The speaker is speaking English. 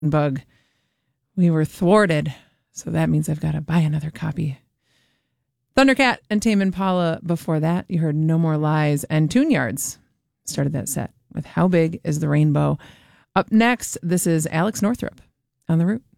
Bug. We were thwarted, so that means I've got to buy another copy. Thundercat and Tame Impala before that. You heard No More Lies, and Tune Yards started that set with How Big is the Rainbow. Up next, this is Alex Northrop on The Root.